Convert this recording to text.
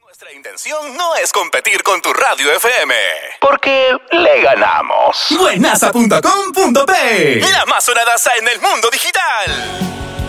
Nuestra intención no es competir con tu radio FM, porque le ganamos. Buenaza.com.p, La más sonadaza en el mundo digital.